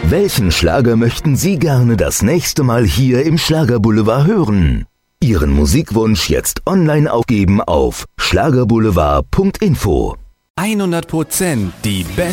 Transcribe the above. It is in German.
Welchen Schlager möchten Sie gerne das nächste Mal hier im Schlagerboulevard hören? Ihren Musikwunsch jetzt online aufgeben auf schlagerboulevard.info. 100% die